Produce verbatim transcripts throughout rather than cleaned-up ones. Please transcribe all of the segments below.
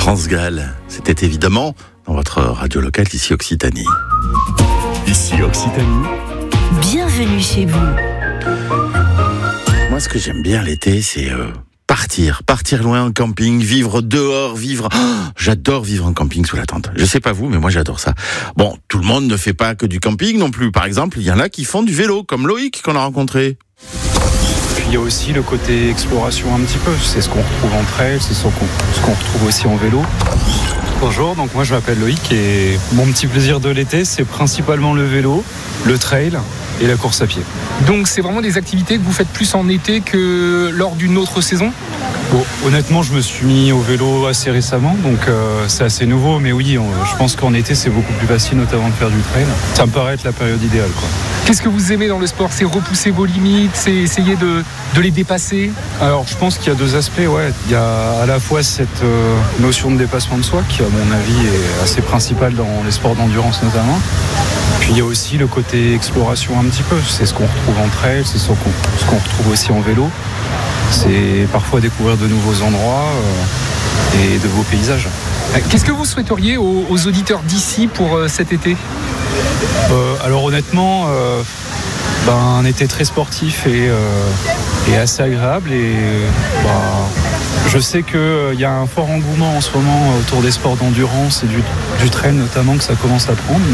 Transgal, c'était évidemment dans votre radio locale ici Occitanie. Ici Occitanie. Bienvenue chez vous. Moi, ce que j'aime bien l'été, c'est euh, partir, partir loin en camping, vivre dehors, vivre. Oh, j'adore vivre en camping sous la tente. Je sais pas vous, mais moi j'adore ça. Bon, tout le monde ne fait pas que du camping non plus. Par exemple, il y en a qui font du vélo, comme Loïc qu'on a rencontré. Puis il y a aussi le côté exploration un petit peu. C'est ce qu'on retrouve en trail, c'est ce qu'on, ce qu'on retrouve aussi en vélo. Bonjour, donc moi je m'appelle Loïc et mon petit plaisir de l'été, c'est principalement le vélo, le trail et la course à pied. Donc c'est vraiment des activités que vous faites plus en été que lors d'une autre saison ? Bon, honnêtement, je me suis mis au vélo assez récemment, donc euh, c'est assez nouveau, mais oui, on, je pense qu'en été c'est beaucoup plus facile, notamment de faire du trail. Ça me paraît être la période idéale, quoi. Qu'est-ce que vous aimez dans le sport ? C'est repousser vos limites, c'est essayer de, de les dépasser ? Alors je pense qu'il y a deux aspects, ouais. Il y a à la fois cette euh, notion de dépassement de soi qui, à mon avis, est assez principale dans les sports d'endurance notamment. Puis il y a aussi le côté exploration un petit peu. C'est ce qu'on retrouve en trail, c'est ce qu'on, ce qu'on retrouve aussi en vélo. C'est parfois découvrir de nouveaux endroits euh, et de beaux paysages. Qu'est-ce que vous souhaiteriez aux, aux auditeurs d'ici pour euh, cet été ? euh, Alors honnêtement, euh, ben, un été très sportif et, euh, et assez agréable. Et ben, je sais qu'il euh, y a un fort engouement en ce moment autour des sports d'endurance et du, du trail notamment que ça commence à prendre.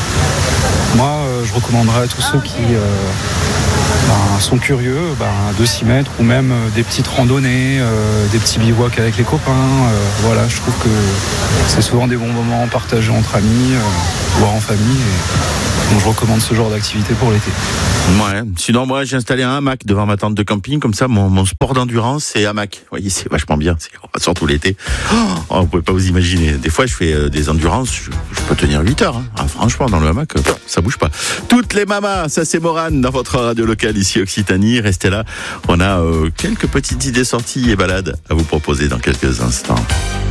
Mais moi, euh, je recommanderais à tous ceux qui... Euh, Ben, sont curieux ben, de s'y mettre, ou même euh, des petites randonnées, euh, des petits bivouacs avec les copains. Euh, voilà, je trouve que c'est souvent des bons moments partagés entre amis, euh, voire en famille. Et donc je recommande ce genre d'activité pour l'été. Ouais. Sinon, moi, j'ai installé un hamac devant ma tente de camping. Comme ça, mon, mon sport d'endurance, c'est hamac. Vous voyez, c'est vachement bien. C'est, surtout l'été. Oh, vous pouvez pas vous imaginer. Des fois, je fais euh, des endurances. Je, je peux tenir huit heures. Hein. Ah, franchement, dans le hamac, euh, ça bouge pas. Toutes les mamas, ça c'est Morane dans votre radio locale ici Occitanie. Restez là. On a euh, quelques petites idées sorties et balades à vous proposer dans quelques instants.